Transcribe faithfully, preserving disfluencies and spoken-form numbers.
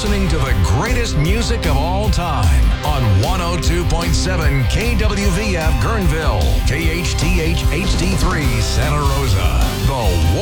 listening to the greatest music of all time on one oh two point seven K W V F Guerneville, K H T H H D three Santa Rosa. The